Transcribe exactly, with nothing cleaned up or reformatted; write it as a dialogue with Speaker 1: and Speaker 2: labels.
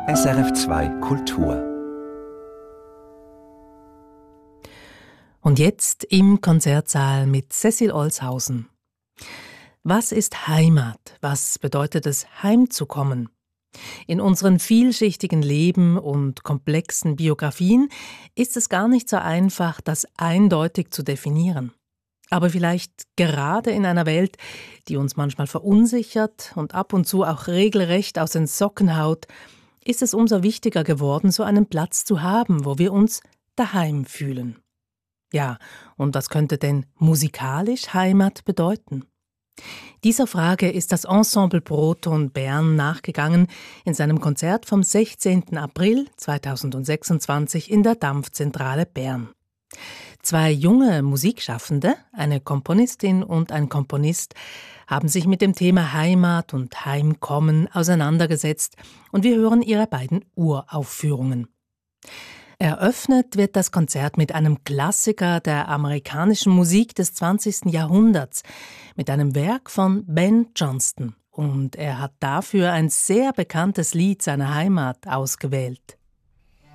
Speaker 1: S R F zwei Kultur.
Speaker 2: Und jetzt im Konzertsaal mit Cecil Olshausen. Was ist Heimat? Was bedeutet es, heimzukommen? In unseren vielschichtigen Leben und komplexen Biografien ist es gar nicht so einfach, das eindeutig zu definieren. Aber vielleicht gerade in einer Welt, die uns manchmal verunsichert und ab und zu auch regelrecht aus den Socken haut, ist es umso wichtiger geworden, so einen Platz zu haben, wo wir uns daheim fühlen. Ja, und was könnte denn musikalisch Heimat bedeuten? Dieser Frage ist das Ensemble Proton Bern nachgegangen in seinem Konzert vom sechzehnten April zweitausendsechsundzwanzig in der Dampfzentrale Bern. Zwei junge Musikschaffende, eine Komponistin und ein Komponist, haben sich mit dem Thema Heimat und Heimkommen auseinandergesetzt und wir hören ihre beiden Uraufführungen. Eröffnet wird das Konzert mit einem Klassiker der amerikanischen Musik des zwanzigsten Jahrhunderts, mit einem Werk von Ben Johnston. Und er hat dafür ein sehr bekanntes Lied seiner Heimat ausgewählt.